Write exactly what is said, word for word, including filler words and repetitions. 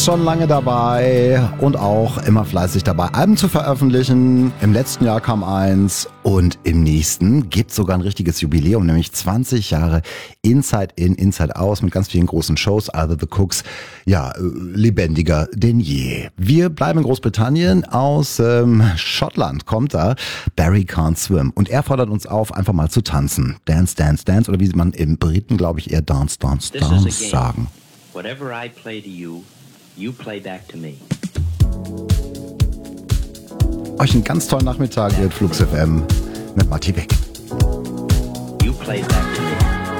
Schon lange dabei und auch immer fleißig dabei, Alben zu veröffentlichen. Im letzten Jahr kam eins und im nächsten gibt sogar ein richtiges Jubiläum, nämlich zwanzig Jahre Inside In, Inside Out mit ganz vielen großen Shows. Either the Cooks, ja, lebendiger denn je. Wir bleiben in Großbritannien. Aus ähm, Schottland kommt da Barry Can't Swim und er fordert uns auf, einfach mal zu tanzen. Dance, Dance, Dance oder wie man im Briten, glaube ich, eher Dance, Dance, Dance sagen. Whatever I play to you, you play back to me. Euch einen ganz tollen Nachmittag mit Flux F M mit Matti Beck. You play back to me.